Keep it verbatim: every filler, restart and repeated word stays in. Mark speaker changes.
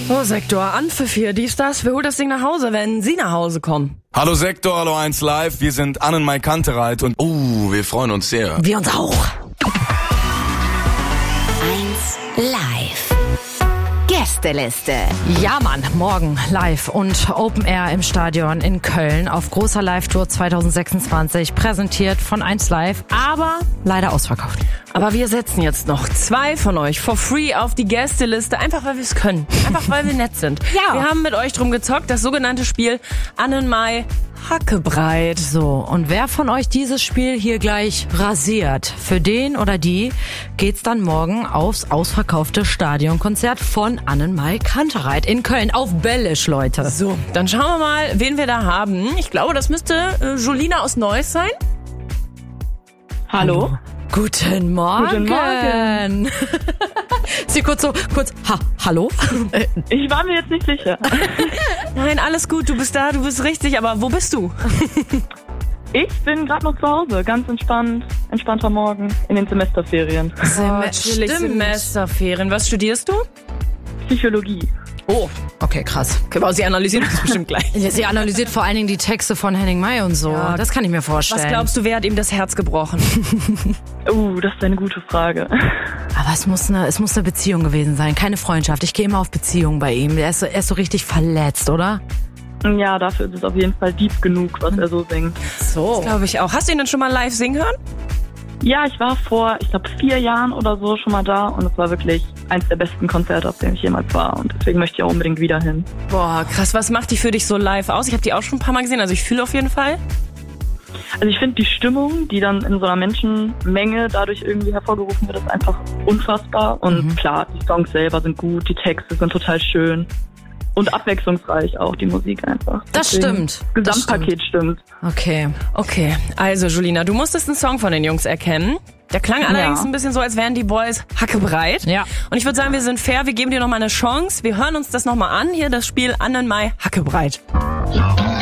Speaker 1: Oh, Sektor, Anpfiff hier, dies, das. Wir holen das Ding nach Hause, wenn Sie nach Hause kommen.
Speaker 2: Hallo Sektor, hallo eins Live. Wir sind Annenmai Kantereit und uh, wir freuen uns sehr.
Speaker 1: Wir uns auch.
Speaker 3: eins Live. Gästeliste.
Speaker 4: Ja, Mann, morgen live und Open Air im Stadion in Köln auf großer Live-Tour zwanzig sechsundzwanzig, präsentiert von eins Live, aber leider ausverkauft.
Speaker 1: Aber wir setzen jetzt noch zwei von euch for free auf die Gästeliste, einfach weil wir es können. Einfach weil wir nett sind.
Speaker 4: Ja.
Speaker 1: Wir haben mit euch drum gezockt, das sogenannte Spiel Annenmai Hackebreit.
Speaker 4: So, und wer von euch dieses Spiel hier gleich rasiert, für den oder die geht's dann morgen aufs ausverkaufte Stadionkonzert von Annenmai Kantereit in Köln auf Bellisch, Leute.
Speaker 1: So, dann schauen wir mal, wen wir da haben. Ich glaube, das müsste äh, Julina aus Neuss sein.
Speaker 5: Hallo.
Speaker 4: Hallo. Guten Morgen.
Speaker 5: Guten Morgen.
Speaker 4: Sie kurz so, kurz, ha, hallo?
Speaker 5: Ich war mir jetzt nicht sicher.
Speaker 1: Nein, alles gut, du bist da, du bist richtig, aber wo bist du?
Speaker 5: Ich bin gerade noch zu Hause, ganz entspannt, entspannter Morgen in den Semesterferien.
Speaker 1: Oh, natürlich Semesterferien. Was studierst du?
Speaker 5: Psychologie.
Speaker 1: Oh, okay, krass. Okay, sie analysiert das bestimmt gleich.
Speaker 4: Ja, sie analysiert vor allen Dingen die Texte von Henning May und so.
Speaker 1: Ja.
Speaker 4: Das kann ich mir vorstellen.
Speaker 1: Was glaubst du, wer hat ihm das Herz gebrochen?
Speaker 5: Uh, das ist eine gute Frage.
Speaker 4: Aber es muss eine, es muss eine Beziehung gewesen sein, keine Freundschaft. Ich gehe immer auf Beziehung bei ihm. Er ist so, er ist so richtig verletzt, oder?
Speaker 5: Ja, dafür ist es auf jeden Fall deep genug, was er so singt.
Speaker 1: So. Das glaube ich auch. Hast du ihn denn schon mal live singen hören?
Speaker 5: Ja, ich war vor, ich glaube, vier Jahren oder so schon mal da und es war wirklich eins der besten Konzerte, auf dem ich jemals war und deswegen möchte ich auch unbedingt wieder hin.
Speaker 1: Boah, krass. Was macht die für dich so live aus? Ich habe die auch schon ein paar Mal gesehen, also ich fühle auf jeden Fall.
Speaker 5: Also ich finde die Stimmung, die dann in so einer Menschenmenge dadurch irgendwie hervorgerufen wird, ist einfach unfassbar und mhm. klar, die Songs selber sind gut, die Texte sind total schön. Und abwechslungsreich auch, die Musik einfach.
Speaker 4: Das
Speaker 5: Deswegen,
Speaker 4: stimmt.
Speaker 5: Das Gesamtpaket das stimmt.
Speaker 4: stimmt. Okay.
Speaker 1: Okay, also Julina, du musstest einen Song von den Jungs erkennen. Der klang allerdings ja. ein bisschen so, als wären die Boys hackebreit.
Speaker 4: Ja.
Speaker 1: Und ich würde sagen, wir sind fair, wir geben dir nochmal eine Chance. Wir hören uns das nochmal an. Hier das Spiel Annenmai Hackebreit.